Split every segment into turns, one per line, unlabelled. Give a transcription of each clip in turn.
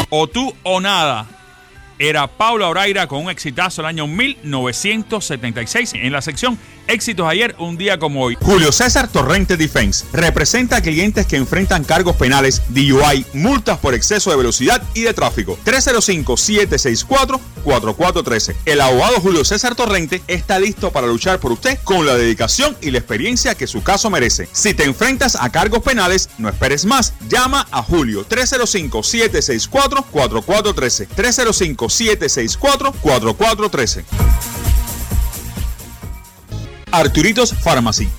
O tú o nada. Era Paula Oraira con un exitazo el año 1976 en la sección Éxitos ayer, un día como hoy.
Julio César Torrente Defense representa a clientes que enfrentan cargos penales, DUI, multas por exceso de velocidad y de tráfico. 305-764-4413. El abogado Julio César Torrente está listo para luchar por usted con la dedicación y la experiencia que su caso merece. Si te enfrentas a cargos penales, no esperes más. Llama a Julio 305-764-4413. 305-764-4413. Arturitos Pharmacy,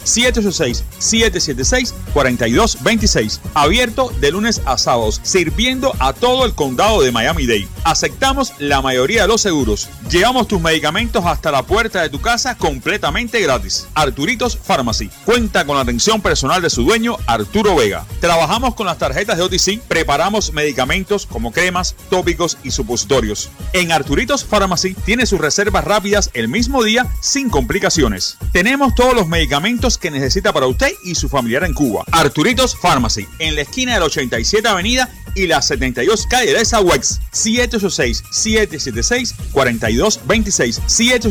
786-776-4226. Abierto de lunes a sábados, sirviendo a todo el condado de Miami-Dade. Aceptamos la mayoría de los seguros. Llevamos tus medicamentos hasta la puerta de tu casa completamente gratis. Arturitos Pharmacy cuenta con la atención personal de su dueño, Arturo Vega. Trabajamos con las tarjetas de OTC, preparamos medicamentos como cremas, tópicos y supositorios. En Arturitos Pharmacy tiene sus reservas rápidas el mismo día sin complicaciones. Tenemos todos los medicamentos que necesita para usted y su familiar en Cuba. Arturitos Pharmacy, en la esquina de la 87 Avenida y la 72 calle de Sawex. 786-776-4226.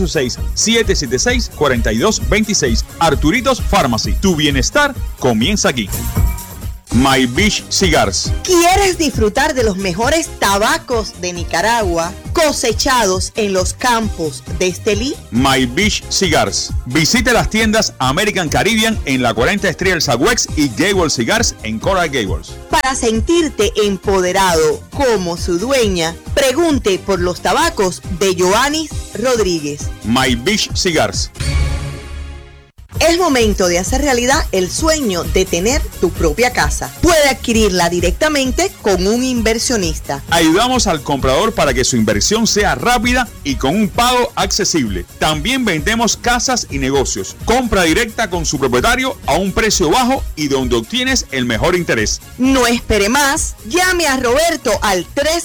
786-776-4226. Arturitos Pharmacy. Tu bienestar comienza aquí. My Beach Cigars.
¿Quieres disfrutar de los mejores tabacos de Nicaragua cosechados en los campos de Estelí?
My Beach Cigars. Visite las tiendas American Caribbean en la 40 Street del Sawex y Gables Cigars en Coral Gables.
Para sentirte empoderado como su dueña, pregunte por los tabacos de Joannis Rodríguez.
My Beach Cigars.
Es momento de hacer realidad el sueño de tener tu propia casa. Puede adquirirla directamente con un inversionista.
Ayudamos al comprador para que su inversión sea rápida y con un pago accesible. También vendemos casas y negocios. Compra directa con su propietario a un precio bajo y donde obtienes el mejor interés.
No espere más. Llame a Roberto al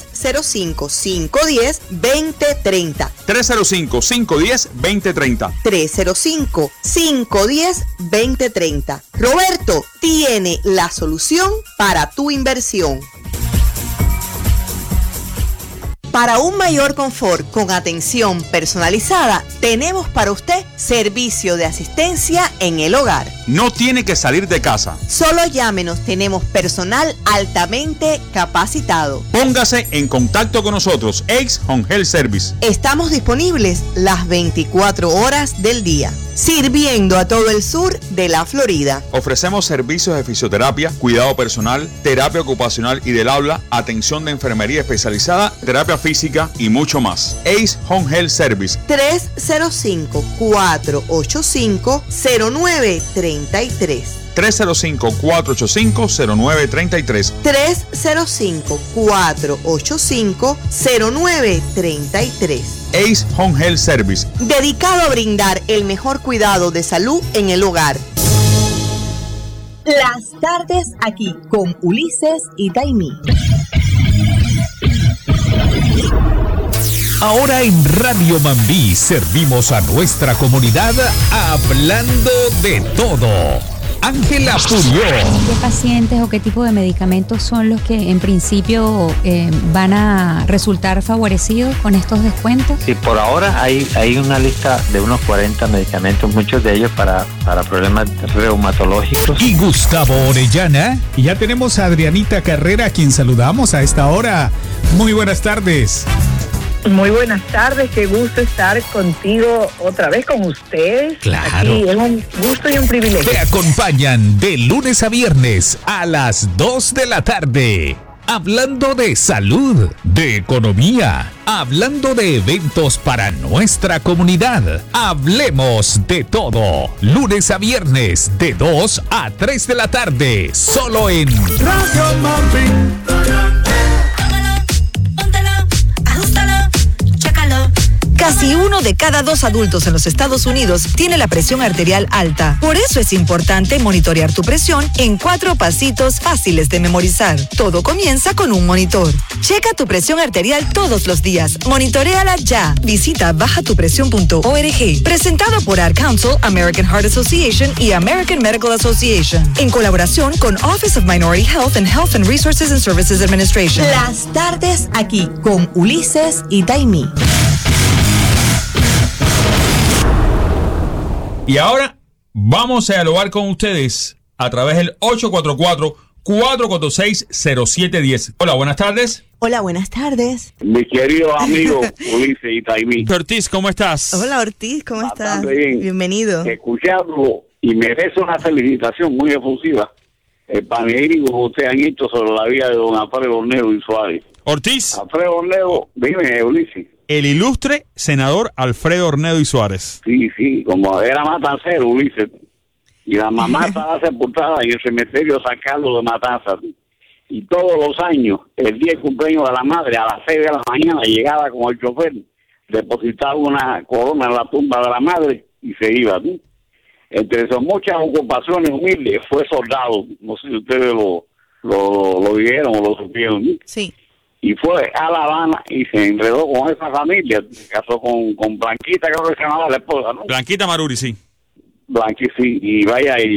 305-510-2030.
305-510-2030.
305-510-2030. Roberto tiene la solución para tu inversión. Para un mayor confort con atención personalizada, tenemos para usted servicio de asistencia en el hogar.
No tiene que salir de casa.
Solo llámenos, tenemos personal altamente capacitado.
Póngase en contacto con nosotros, Ace Home Health Service.
Estamos disponibles las 24 horas del día, sirviendo a todo el sur de la Florida.
Ofrecemos servicios de fisioterapia, cuidado personal, terapia ocupacional y del habla, atención de enfermería especializada, terapia física y mucho más. Ace Home Health Service.
305-485-0933.
305-485-0933.
305-485-0933.
Ace Home Health Service.
Dedicado a brindar el mejor cuidado de salud en el hogar. Las tardes aquí con Ulises y Taimí.
Ahora en Radio Mambí servimos a nuestra comunidad hablando de todo. Ángela Purió.
¿Qué pacientes o qué tipo de medicamentos son los que en principio van a resultar favorecidos con estos descuentos?
Sí, por ahora hay una lista de unos 40 medicamentos, muchos de ellos para problemas reumatológicos.
Y Gustavo Orellana. Y ya tenemos a Adrianita Carrera, a quien saludamos a esta hora. Muy buenas tardes.
Muy buenas tardes, qué gusto estar contigo otra vez con ustedes.
Claro.
Aquí es un gusto y un privilegio.
Te acompañan de lunes a viernes a las 2 de la tarde. Hablando de salud, de economía, hablando de eventos para nuestra comunidad. Hablemos de todo. Lunes a viernes de 2 a 3 de la tarde. Solo en Radio Mambí.
Casi uno
de cada 2 adultos en los Estados Unidos tiene la presión arterial alta. Por eso es importante monitorear tu presión en 4 pasitos fáciles de memorizar. Todo comienza con un monitor. Checa tu presión arterial todos los días. Monitoréala ya. Visita bajatupresión.org. Presentado por Ad Council, American Heart Association y American Medical Association. En colaboración con Office of Minority Health and Resources and Services Administration.
Las tardes aquí con Ulises y Taimí.
Y ahora vamos a dialogar con ustedes a través del 844-446-0710. Hola, buenas tardes.
Hola, buenas tardes.
Mi querido amigo Ulises y Taimí.
Ortiz, ¿cómo estás?
Hola, Ortiz, ¿cómo estás?
Bastante bien.
Bienvenido.
Escucharlo y merece una felicitación muy efusiva. El panegírico que ustedes han hecho sobre la vida de don Alfredo Ornedo y Suárez.
Ortiz.
Alfredo Ornedo, dime, Ulises.
El ilustre senador Alfredo Ornedo y Suárez.
Sí, como era matancero, Ulises. Y la mamá estaba sepultada en el cementerio San Carlos de Matanzas. Y todos los años, el día del cumpleaños de la madre, a las 6 de la mañana, llegaba con el chofer, depositaba una corona en la tumba de la madre y se iba. Entre sus muchas ocupaciones humildes, fue soldado. No sé si ustedes lo vieron o lo supieron.
Sí.
Y fue a La Habana y se enredó con esa familia. Se casó con Blanquita, creo que se llamaba la esposa, ¿no?
Blanquita Maruri, sí.
Blanquita, sí. Y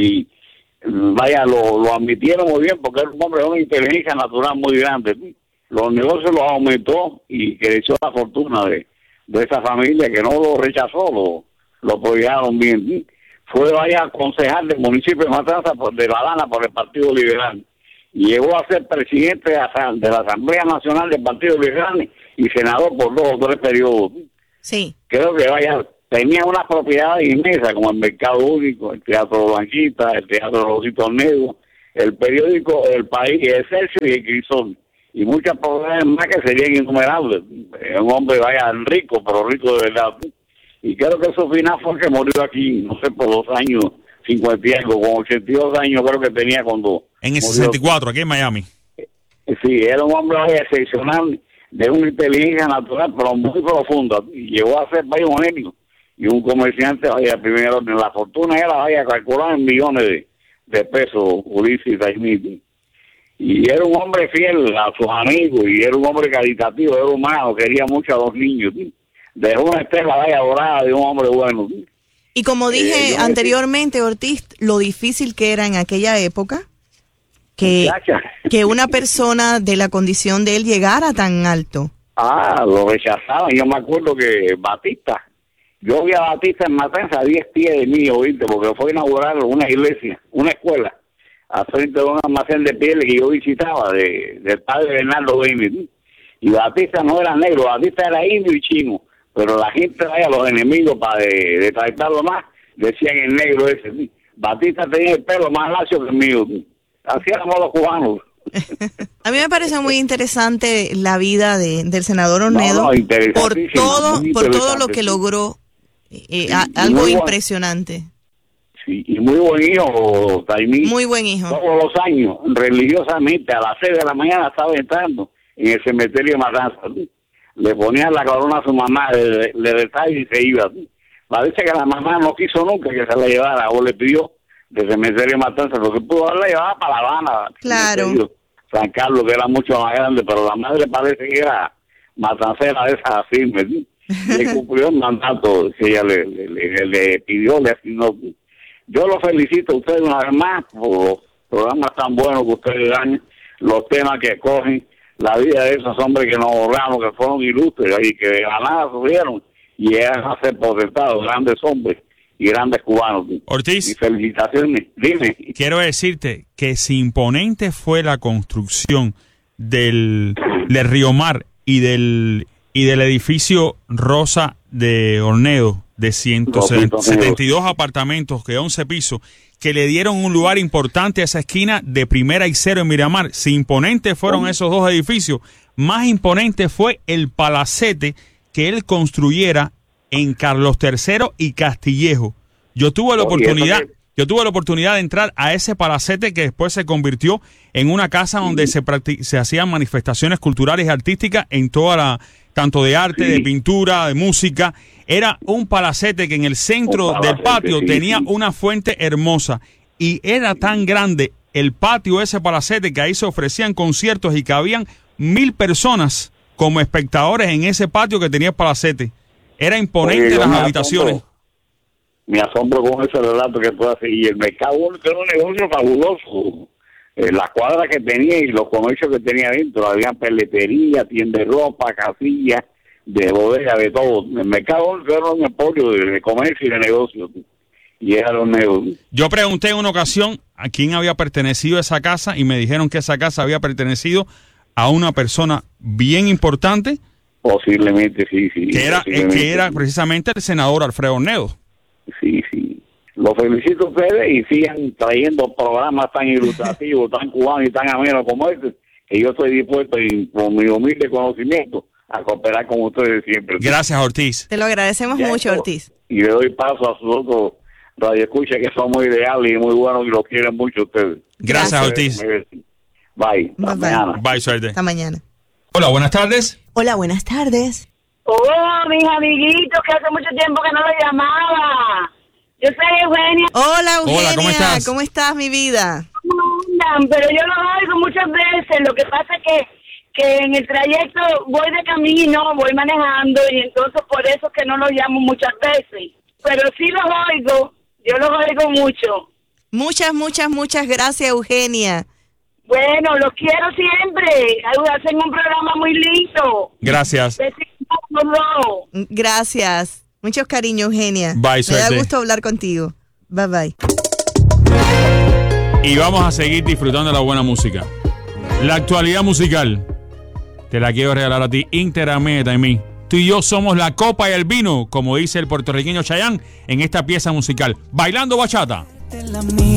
vaya, lo admitieron muy bien porque era un hombre de una inteligencia natural muy grande. Los negocios los aumentó y creció la fortuna de esa familia que no lo rechazó, lo apoyaron bien. Fue concejal del municipio de Matanzas de La Habana por el Partido Liberal. Llegó a ser presidente de la Asamblea Nacional del Partido Liberal y senador por 2 o 3 periodos.
Sí.
Creo que tenía unas propiedades inmensas como el Mercado Único, el Teatro Blanquita, el Teatro Rosito Ornedo, el periódico El País, el Excelsior y el Crisol. Y muchas propiedades más que serían innumerables. Un hombre rico, pero rico de verdad. Y creo que su final fue que murió aquí, no sé, por los años 50 y algo, con 82 años creo que tenía cuando...
En el
murió.
64, aquí en Miami.
Sí, era un hombre excepcional, de una inteligencia natural, pero muy profunda. Y llegó a ser un genio y un comerciante, primero en la fortuna era, calculada en millones de pesos, Ulises y Taimí. Y era un hombre fiel a sus amigos, y era un hombre caritativo, era humano, quería mucho a los niños. Dejó una estela dorada de un hombre bueno.
Y como dije anteriormente, Ortiz, lo difícil que era en aquella época que una persona de la condición de él llegara tan alto.
Lo rechazaban. Yo me acuerdo que Batista, yo vi a Batista en Matanzas a 10 pies de mí, oíste, porque fue a inaugurar una iglesia, una escuela, al frente de un almacén de pieles que yo visitaba, del padre Bernardo Benítez. Y Batista no era negro, Batista era indio y chino. Pero la gente, los enemigos, para de tratarlo más, decían el negro ese. ¿Sí? Batista tenía el pelo más lacio que el mío. Así éramos los cubanos.
A mí me parece muy interesante la vida del senador Ornedo por todo lo que logró. Algo impresionante.
Sí, y muy buen hijo, Taimí.
Muy buen hijo.
Todos los años, religiosamente, a las 6 de la mañana estaba entrando en el cementerio de Matanzas. Le ponían la corona a su mamá, le rezaba y se iba. Parece que la mamá no quiso nunca que se la llevara, o le pidió del cementerio de Matanzas, porque pudo haberla llevado para La Habana.
Claro.
San Carlos, que era mucho más grande, pero la madre parece que era matancera de esas firmes. Le cumplió el mandato que ella le pidió, le asignó. Yo lo felicito a ustedes una vez más por los programas tan buenos que ustedes dan, los temas que cogen, la vida de esos hombres que nos ahorramos, que fueron ilustres y que de la nada subieron y llegan a ser potentados, grandes hombres y grandes cubanos.
Ortiz,
y felicitaciones. Dime.
Quiero decirte que si imponente fue la construcción del Río Mar y del edificio Rosa de Ornedo de 172 apartamentos, que 11 pisos, que le dieron un lugar importante a esa esquina de Primera y Cero en Miramar. Si imponentes fueron esos 2 edificios, más imponente fue el palacete que él construyera en Carlos III y Castillejo. Yo tuve la oportunidad de entrar a ese palacete que después se convirtió en una casa donde se hacían manifestaciones culturales y artísticas en toda tanto de arte, de pintura, de música. Era un palacete que en el centro del patio tenía una fuente hermosa y era tan grande el patio, ese palacete, que ahí se ofrecían conciertos y cabían 1,000 personas como espectadores en ese patio que tenía el palacete. Era imponente las habitaciones.
Me asombro con ese relato que tú haces. Y el mercado único era un negocio fabuloso. Las cuadras que tenía y los comercios que tenía dentro, había peletería, tienda de ropa, casillas, de bodega, de todo. El mercado único era un emporio de comercio y de negocio. Y era un negocio.
Yo pregunté en una ocasión a quién había pertenecido esa casa y me dijeron que esa casa había pertenecido a una persona bien importante.
Posiblemente, sí.
Que era precisamente el senador Alfredo Ornedo.
Sí. Los felicito a ustedes y sigan trayendo programas tan ilustrativos, tan cubanos y tan amenos como este, que yo estoy dispuesto y con mi humilde conocimiento a cooperar con ustedes siempre.
Gracias, Ortiz.
Te lo agradecemos mucho, Ortiz.
Y le doy paso a sus otros radioescuchas que son muy ideales y muy buenos y los quieren mucho ustedes.
Gracias, Ortiz.
Bye. Mañana.
Bye, suerte.
Hasta mañana.
Hola, buenas tardes.
Hola, buenas tardes.
Oh, mis amiguitos, que hace mucho tiempo que no los llamaba. Yo soy Eugenia.
Hola, Eugenia.
Hola, ¿cómo estás?
¿Cómo estás, mi vida?
Pero yo los oigo muchas veces. Lo que pasa es que en el trayecto voy de camino, voy manejando y entonces por eso es que no los llamo muchas veces. Pero sí los oigo, yo los oigo mucho.
Muchas gracias, Eugenia.
Bueno, los quiero siempre. Hacen un programa muy lindo.
Gracias.
Gracias. Muchos cariños, Eugenia.
Bye, suerte.
Me da gusto hablar contigo. Bye.
Y vamos a seguir disfrutando de la buena música. La actualidad musical te la quiero regalar a ti íntegramente a mí. Tú y yo somos la copa y el vino, como dice el puertorriqueño Chayanne en esta pieza musical. Bailando bachata.